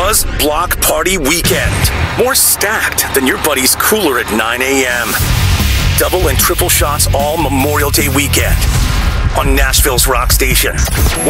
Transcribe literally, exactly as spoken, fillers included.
Buzz Block Party Weekend. More stacked than your buddy's cooler at nine a.m. Double and triple shots all Memorial Day weekend on Nashville's Rock Station.